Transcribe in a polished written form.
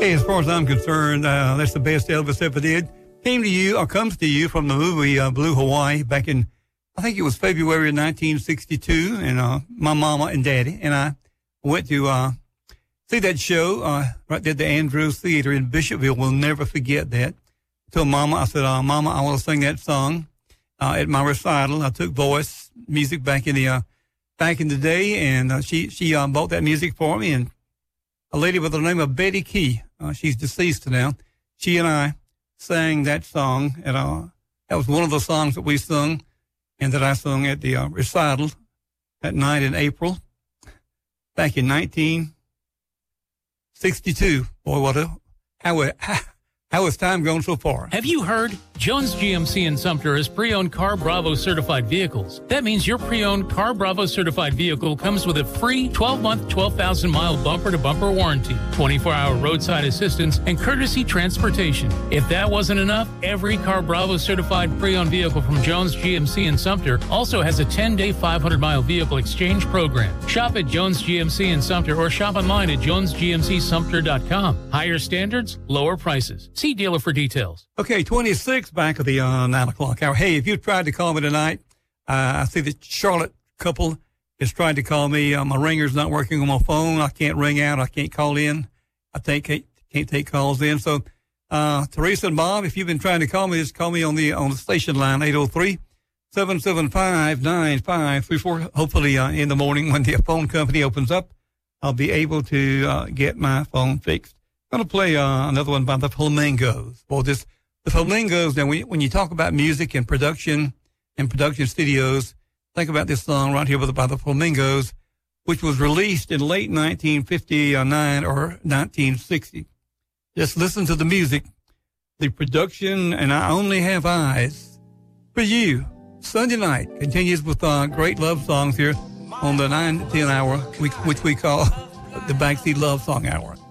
Hey, as far as I'm concerned, that's the best Elvis ever did. Comes to you from the movie Blue Hawaii back in, I think it was February of 1962. And my mama and daddy and I went to see that show right there at the Andrews Theater in Bishopville. We'll never forget that. I told Mama, I said, Mama, I want to sing that song at my recital. I took voice music back in the day, and she bought that music for me. And a lady by the name of Betty Key, she's deceased now. She and I sang that song, and that was one of the songs that we sung and that I sung at the recital that night in April back in 1962. Boy, how has time gone so far? Have you heard? Jones GMC in Sumter is pre-owned Car Bravo certified vehicles. That means your pre-owned Car Bravo certified vehicle comes with a free 12-month, 12,000-mile bumper-to-bumper warranty, 24-hour roadside assistance, and courtesy transportation. If that wasn't enough, every Car Bravo certified pre-owned vehicle from Jones GMC in Sumter also has a 10-day, 500-mile vehicle exchange program. Shop at Jones GMC in Sumter or shop online at jonesgmcsumter.com. Higher standards, lower prices. See dealer for details. Okay, 26 back of the 9 o'clock hour. Hey, if you tried to call me tonight, I see the Charlotte couple has tried to call me. My ringer's not working on my phone. I can't ring out. I can't call in. I can't take calls in. So, Teresa and Bob, if you've been trying to call me, just call me on the station line, 803-775-9534. Hopefully, in the morning when the phone company opens up, I'll be able to get my phone fixed. I'm going to play another one by the Flamingos. Well, the Flamingos, now when you talk about music and production studios, think about this song right here by the Flamingos, which was released in late 1959 or 1960. Just listen to the music, the production, and I Only Have Eyes for You. Sunday night continues with great love songs here on the 9 to 10 hour, which we call the Backseat Love Song Hour.